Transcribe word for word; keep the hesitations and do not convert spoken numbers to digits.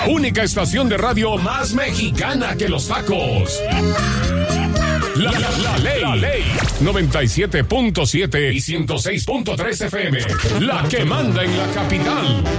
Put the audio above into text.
La única estación de radio más mexicana que los tacos. La, la, la ley. La ley. noventa y siete punto siete y ciento seis punto tres F M. La que manda en la capital.